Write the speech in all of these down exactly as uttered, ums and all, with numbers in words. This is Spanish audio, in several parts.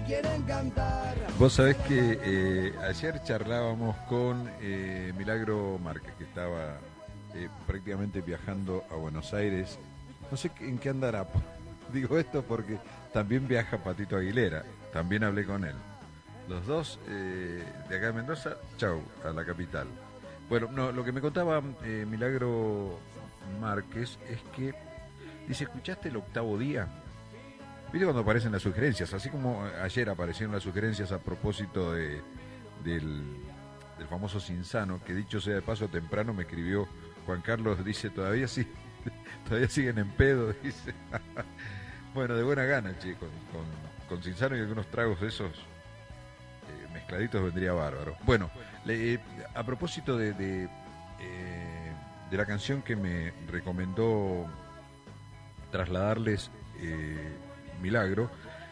quieren cantar. Vos sabés que eh, ayer charlábamos con eh, Milagro Márquez, que estaba eh, prácticamente viajando a Buenos Aires. No sé en qué andará. Digo esto porque también viaja Patito Aguilera. También hablé con él. Los dos eh, de acá de Mendoza, chau, a la capital. Bueno, no, lo que me contaba eh, Milagro Márquez es que dice, ¿escuchaste el octavo día? ¿Viste cuando aparecen las sugerencias? Así como ayer aparecieron las sugerencias a propósito de, del, del famoso Cinzano, que dicho sea de paso, temprano me escribió Juan Carlos, dice, todavía sí, todavía siguen en pedo, dice. Bueno, de buena gana, che, con, con, con Cinzano y algunos tragos de esos eh, mezcladitos vendría bárbaro. Bueno, le, eh, a propósito de, de, eh, de la canción que me recomendó trasladarles eh, Milagro,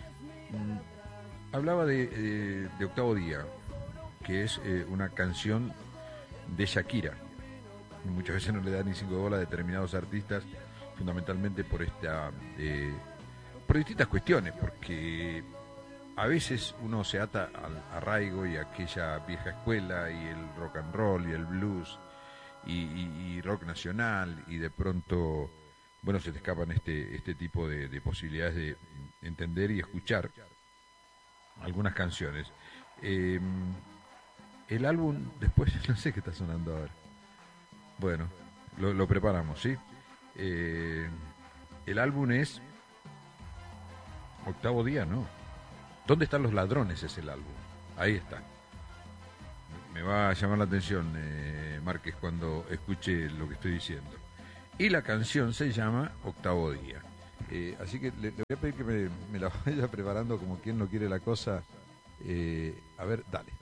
mmm, hablaba de, de, de Octavo Día, que es eh, una canción de Shakira. Muchas veces no le da ni cinco bolas a determinados artistas, fundamentalmente por esta eh, por distintas cuestiones, porque a veces uno se ata al arraigo y a aquella vieja escuela y el rock and roll y el blues y, y, y rock nacional, y de pronto bueno, se te escapan este, este tipo de, de posibilidades de entender y escuchar algunas canciones. Eh, el álbum, después, no sé qué está sonando ahora. Bueno, lo, lo preparamos, ¿sí? Eh, el álbum es Octavo Día, ¿no? ¿Dónde están los ladrones? Es el álbum. Ahí está. Me va a llamar la atención, eh, Márquez, cuando escuche lo que estoy diciendo. Y la canción se llama Octavo Día. Eh, así que le, le voy a pedir que me, me la vaya preparando como quien no quiere la cosa. Eh, a ver, dale.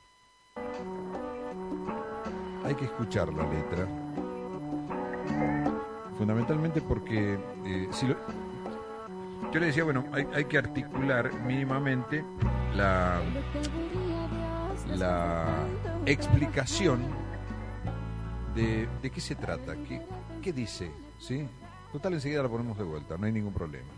Hay que escuchar la letra. Fundamentalmente porque eh, si lo, yo le decía, bueno, hay, hay que articular mínimamente la, la explicación de, de qué se trata, qué ¿Qué dice? ¿Sí? Total, enseguida la ponemos de vuelta, no hay ningún problema.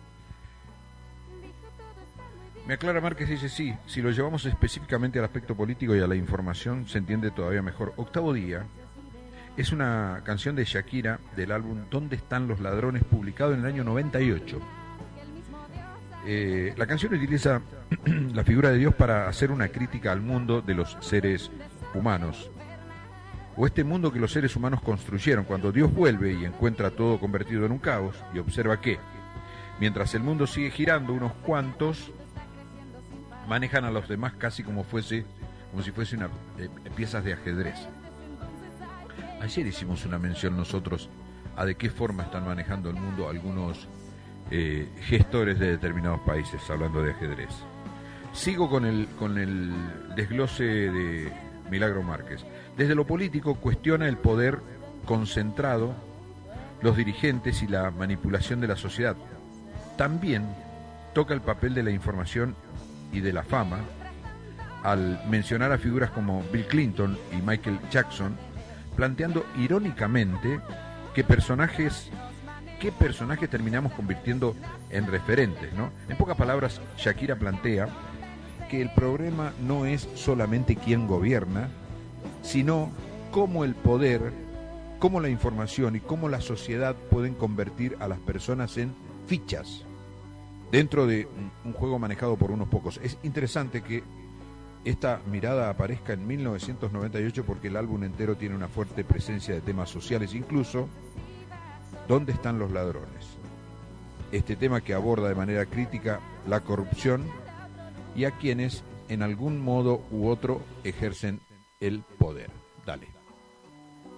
Me aclara Márquez, dice, sí, si lo llevamos específicamente al aspecto político y a la información, se entiende todavía mejor. Octavo Día es una canción de Shakira del álbum ¿Dónde están los ladrones?, publicado en el año noventa y ocho. Eh, la canción utiliza la figura de Dios para hacer una crítica al mundo de los seres humanos, o este mundo que los seres humanos construyeron, cuando Dios vuelve y encuentra todo convertido en un caos y observa que, mientras el mundo sigue girando, unos cuantos manejan a los demás casi como fuese, como si fuese una eh, piezas de ajedrez. Ayer hicimos una mención nosotros a de qué forma están manejando el mundo algunos eh, gestores de determinados países, hablando de ajedrez. Sigo con el con el desglose de Milagro Márquez. Desde lo político cuestiona el poder concentrado, los dirigentes y la manipulación de la sociedad. También toca el papel de la información y de la fama al mencionar a figuras como Bill Clinton y Michael Jackson, planteando irónicamente que personajes, qué personajes terminamos convirtiendo en referentes, ¿no? En pocas palabras, Shakira plantea que el problema no es solamente quién gobierna, sino cómo el poder, cómo la información y cómo la sociedad pueden convertir a las personas en fichas dentro de un juego manejado por unos pocos. Es interesante que esta mirada aparezca en mil novecientos noventa y ocho porque el álbum entero tiene una fuerte presencia de temas sociales, incluso ¿dónde están los ladrones? Este tema que aborda de manera crítica la corrupción y a quienes en algún modo u otro ejercen el poder. Dale.